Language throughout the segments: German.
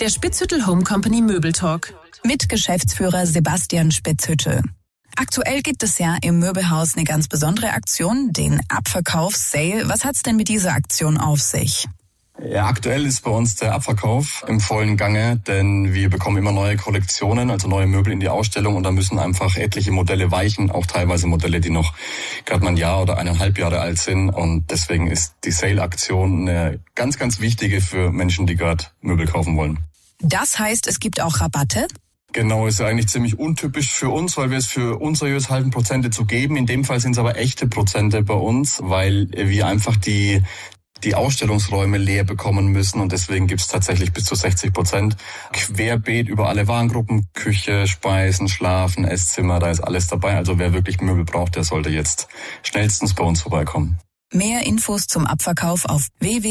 Der Spitzhüttel Home Company Möbeltalk. Mit Geschäftsführer Sebastian Spitzhüttel. Aktuell gibt es ja im Möbelhaus eine ganz besondere Aktion, den Abverkaufs-Sale. Was hat's denn mit dieser Aktion auf sich? Ja, aktuell ist bei uns der Abverkauf im vollen Gange, denn wir bekommen immer neue Kollektionen, also neue Möbel in die Ausstellung und da müssen einfach etliche Modelle weichen, auch teilweise Modelle, die noch gerade mal ein Jahr oder 1,5 Jahre alt sind und deswegen ist die Sale-Aktion eine ganz, ganz wichtige für Menschen, die gerade Möbel kaufen wollen. Das heißt, es gibt auch Rabatte? Genau, ist ja eigentlich ziemlich untypisch für uns, weil wir es für unseriös halten, Prozente zu geben. In dem Fall sind es aber echte Prozente bei uns, weil wir einfach die Ausstellungsräume leer bekommen müssen und deswegen gibt's tatsächlich bis zu 60% querbeet über alle Warengruppen, Küche, Speisen, Schlafen, Esszimmer, da ist alles dabei. Also wer wirklich Möbel braucht, der sollte jetzt schnellstens bei uns vorbeikommen. Mehr Infos zum Abverkauf auf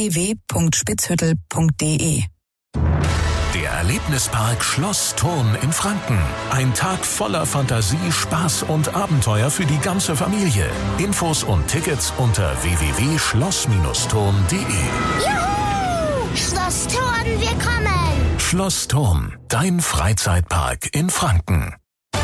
www.spitzhüttel.de. Der Erlebnispark Schloss Thurn in Franken. Ein Tag voller Fantasie, Spaß und Abenteuer für die ganze Familie. Infos und Tickets unter www.schloss-thurn.de. Juhu! Schloss Thurn, wir kommen! Schloss Thurn, dein Freizeitpark in Franken.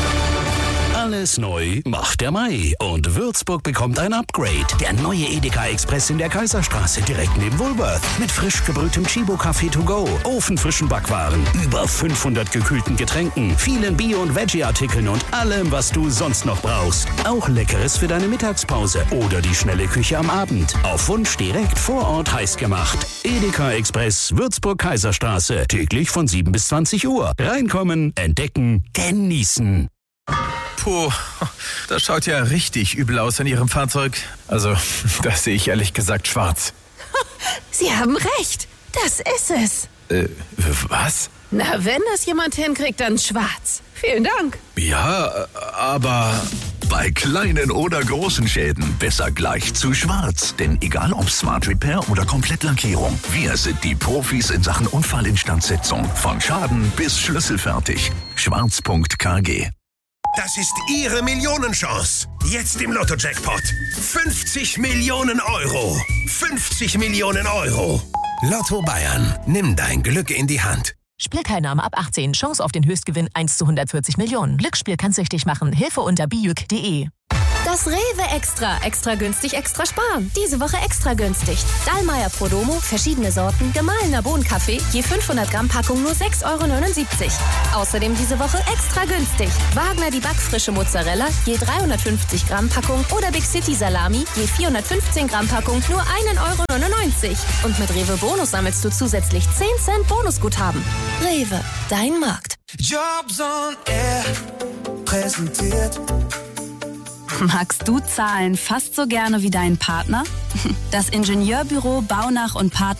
Alles neu macht der Mai und Würzburg bekommt ein Upgrade. Der neue Edeka Express in der Kaiserstraße direkt neben Woolworth. Mit frisch gebrühtem Chibo-Kaffee to go, ofenfrischen Backwaren, über 500 gekühlten Getränken, vielen Bio- und Veggie-Artikeln und allem, was du sonst noch brauchst. Auch Leckeres für deine Mittagspause oder die schnelle Küche am Abend. Auf Wunsch direkt vor Ort heiß gemacht. Edeka Express, Würzburg Kaiserstraße. Täglich von 7 bis 20 Uhr. Reinkommen, entdecken, genießen. Puh, das schaut ja richtig übel aus in Ihrem Fahrzeug. Also, das sehe ich ehrlich gesagt schwarz. Sie haben recht. Das ist es. Was? Na, wenn das jemand hinkriegt, dann schwarz. Vielen Dank. Ja, aber... Bei kleinen oder großen Schäden besser gleich zu schwarz. Denn egal ob Smart Repair oder Komplettlackierung, wir sind die Profis in Sachen Unfallinstandsetzung. Von Schaden bis schlüsselfertig. Schwarz.kg. Das ist Ihre Millionenchance. Jetzt im Lotto-Jackpot. 50 Millionen Euro. 50 Millionen Euro. Lotto Bayern. Nimm dein Glück in die Hand. Spielteilnahme ab 18. Chance auf den Höchstgewinn 1 zu 140 Millionen. Glücksspiel kann süchtig machen. Hilfe unter bijuk.de. Das Rewe Extra. Extra günstig, extra sparen. Diese Woche extra günstig. Dallmayr Prodomo, verschiedene Sorten, gemahlener Bohnenkaffee, je 500 Gramm Packung nur 6,79 €. Außerdem diese Woche extra günstig. Wagner die backfrische Mozzarella, je 350 Gramm Packung oder Big City Salami, je 415 Gramm Packung nur 1,99 €. Und mit Rewe Bonus sammelst du zusätzlich 10 Cent Bonusguthaben. Rewe, dein Markt. Jobs on Air präsentiert. Magst du Zahlen fast so gerne wie dein Partner? Das Ingenieurbüro Baunach und Partner